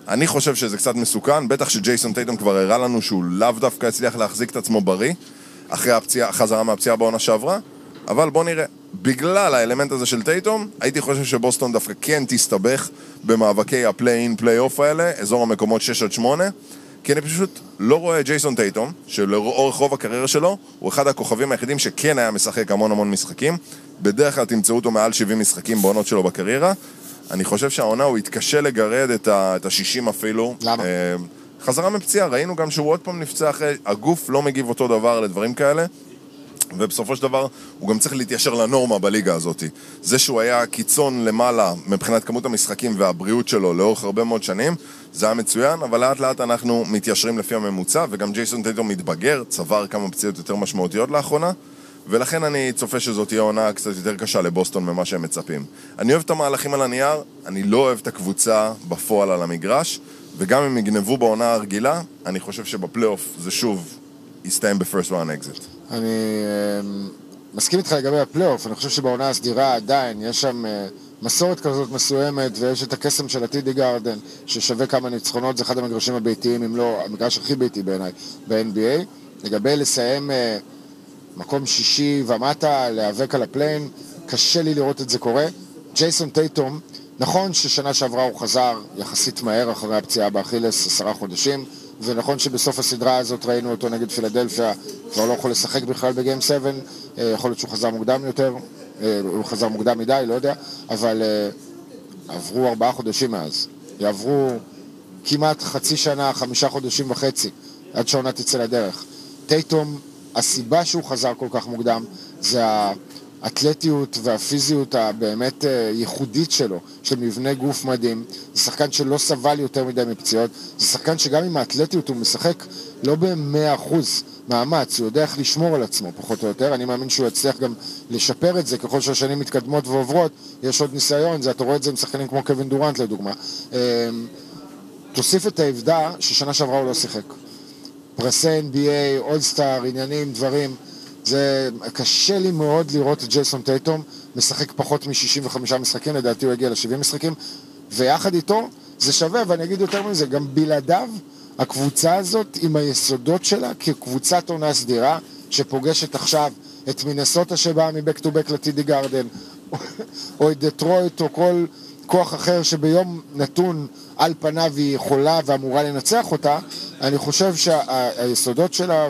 אני חושב שזה קצת מסוכן, בטח שג'ייסון טייטום כבר הראה לנו שהוא לאו דווקא הצליח להחזיק את עצמו בריא, אחרי החזרה מהפציעה בעונה שעברה, אבל בוא נראה. בגלל האלמנט הזה של טייטום, הייתי חושב שבוסטון דווקא כן תסתבך במאבקי הפליי-אין, פליי-אוף האלה, אזור המקומות 6-8, כי אני פשוט לא רואה ג'ייסון טייטום, שלאורך רוב הקריירה שלו, הוא אחד הכוכבים היחידים שכן היה משחק המון משחקים, בדרך כלל תמצאו אותו מעל 70 משחקים בעונות שלו בקריירה, אני חושב שהעונה הוא התקשה לגרד את ה-60 אפילו. למה? חזרה מפציעה, ראינו גם שהוא עוד פעם נפצע אחרי, הגוף לא מגיב אותו דבר לדברים כאלה, ובסופו של דבר הוא גם צריך להתיישר לנורמה בליגה הזאת. זה שהוא היה קיצון למעלה מבחינת כמות המשחקים והבריאות שלו לאורך הרבה מאוד שנים, זה היה מצוין, אבל לאט לאט אנחנו מתיישרים לפי הממוצע, וגם ג'ייסון טייטום מתבגר, צבר כמה פציעות יותר משמעותיות לאחרונה, ולכן אני צופה שזאת תהיה עונה קצת יותר קשה לבוסטון ממה שהם מצפים. אני אוהב את המהלכים על הנייר, אני לא אוהב את הקבוצה בפועל על המגרש, וגם אם יגנבו בעונה הרגילה, אני חושב שבפלייאוף זה שוב יסתיים ב-first round exit. אני מסכים איתך לגבי הפלייאוף, אני חושב שבעונה הסדירה עדיין יש שם מסורת כזאת מסוימת, ויש את הקסם של הטידי גארדן, ששווה כמה ניצחונות, זה אחד המגרשים הביתיים, אם לא המגרש הכי ביתי בעיניי ב-NBA. לגבי לסיים מקום שישי ומטה, להיאבק על הפליין, קשה לי לראות את זה קורה. ג'ייסון טייטום, נכון ששנה שעברה הוא חזר יחסית מהר אחרי הפציעה באכילס, 10 חודשים, ונכון שבסוף הסדרה הזאת ראינו אותו נגד פילדלפיה, כבר לא יכול לשחק בכלל בגיים 7, יכול להיות שהוא חזר מוקדם יותר, הוא חזר מוקדם מדי, לא יודע, אבל עברו 4 חודשים מאז, יעברו כמעט חצי שנה, 5 חודשים וחצי, עד שהעונה תצא לדרך. טייטום, הסיבה שהוא חזר כל כך מוקדם, זה האתלטיות והפיזיות הבאמת ייחודית שלו, של מבנה גוף מדהים. זה שחקן שלא סבל יותר מדי מפציעות, זה שחקן שגם עם האתלטיות הוא משחק לא ב-100% מאמץ, הוא יודע איך לשמור על עצמו פחות או יותר. אני מאמין שהוא יצליח גם לשפר את זה ככל שהשנים מתקדמות ועוברות, יש עוד ניסיון, אתה רואה את זה עם שחקנים כמו קווין דורנט לדוגמה. תוסיף את העובדה ששנה שעברה הוא לא שיחק. פרסי NBA, אולסטאר, עניינים, דברים, זה קשה לי מאוד לראות את ג'ייסון טייטום משחק פחות מ-65 משחקים, לדעתי הוא הגיע ל-70 משחקים, ויחד איתו זה שווה, ואני אגיד יותר מזה, גם בלעדיו הקבוצה הזאת עם היסודות שלה כקבוצת עונה סדירה, שפוגשת עכשיו את מינסוטה שבאה מבק טו בק לטידי גארדן, או את דטרויט, או כל כוח אחר שביום נתון על פניו היא יכולה ואמורה לנצח אותה. אני חושב שהיסודות שלה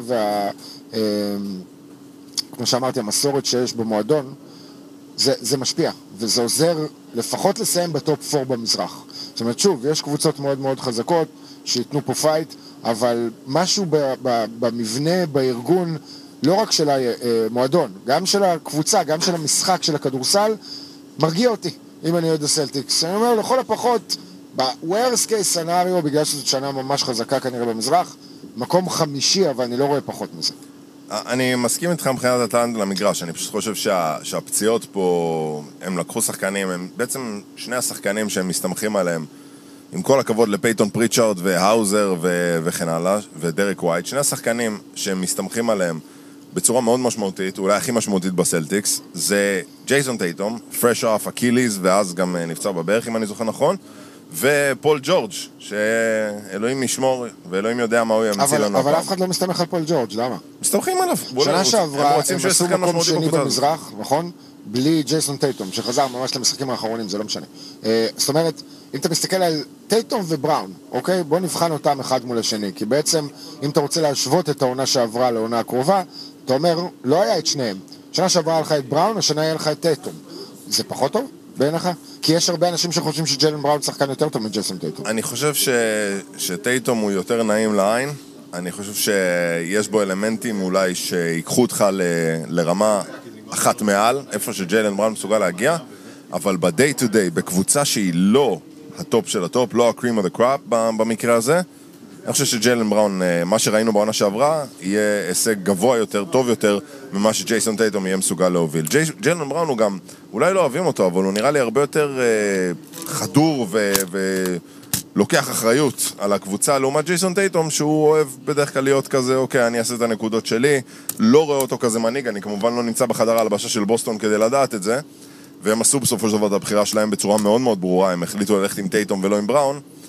כמו שאמרתי, המסורת שיש במועדון, זה משפיע, וזה עוזר לפחות לסיים בטופ 4 במזרח. זאת אומרת, שוב, יש קבוצות מאוד מאוד חזקות שיתנו פה פייט, אבל משהו במבנה, בארגון, לא רק של המועדון, גם של הקבוצה, גם של המשחק, של הכדורסל, מרגיע אותי, אם אני יודע סלטיקס. אני אומר, לכל הפחות, ב-worst case scenario, בגלל שזאת שנה ממש חזקה כנראה במזרח, מקום 5, אבל אני לא רואה פחות מזה. אני מסכים איתך מבחינת הטלנט למגרש, אני פשוט חושב שהפציעות פה, הם לקחו שחקנים, הם בעצם שני השחקנים שהם מסתמכים עליהם, עם כל הכבוד לפייטון פריצ'ארד והאוזר וכן הלאה, ודרק ווייט, שני השחקנים שהם מסתמכים עליהם בצורה מאוד משמעותית, אולי הכי משמעותית בסלטיקס, זה ג'ייסון טייטום, פרש אוף, אקיליז, ואז גם נפצע בברך, אם אני זוכר נכון, ופול ג'ורג', שאלוהים ישמור, ואלוהים יודע מה הוא ימציא לנו. אבל אף אחד לא מסתמך על פול ג'ורג', למה? מסתמכים עליו. שנה שעברה, הם עשו מקום שני במזרח, נכון? בלי ג'ייסון טייטום, שחזר ממש למשחקים האחרונים, זה לא משנה. זאת אומרת, אם אתה מסתכל על טייטום ובראון, אוקיי? בוא נבחן אותם אחד מול השני, כי בעצם, אם אתה רוצה להשוות את העונה שעברה לעונה הקרובה, אתה אומר, לא היה את שניהם. שנה שעברה היה לך את בראון, השנה היה לך את טייטום. זה פחות טוב בעיניך? כי יש הרבה אנשים שחושבים שג'יילן בראון שחקן יותר טוב מג'ייסון טייטום. אני חושב שטייטום הוא יותר נעים לעין. אני חושב שיש בו אלמנטים אולי שיקחו אותך לרמה אחת מעל, איפה שג'יילן בראון מסוגל להגיע, אבל ב-day to day, בקבוצה שהיא לא הטופ של הטופ, לא ה-cream of the crop במקרה הזה, אני חושב שג'יילן בראון, מה שראינו בעונה שעברה, יהיה הישג גבוה יותר, טוב יותר, ממה שג'ייסון טייטום יהיה מסוגל להוביל. ג'יילן בראון הוא גם, אולי לא אוהבים אותו, אבל הוא נראה לי הרבה יותר חדור ולוקח אחריות על הקבוצה, לעומת ג'ייסון טייטום, שהוא אוהב בדרך כלל להיות כזה, אוקיי, אני אעשה את הנקודות שלי, לא רואה אותו כזה מנהיג, אני כמובן לא נמצא בחדר ההלבשה של בוסטון כדי לדעת את זה, והם עשו בסופו של דבר את הבחירה שלהם בצורה מאוד מאוד ברורה, הם החליטו ללכת עם טייטום ולא עם בראון,